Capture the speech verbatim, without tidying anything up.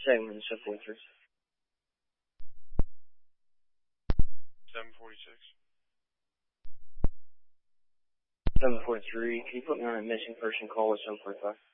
Segment seven forty-three. seven forty-six. seven forty-three. Can you put me on a missing person call with seven forty-five?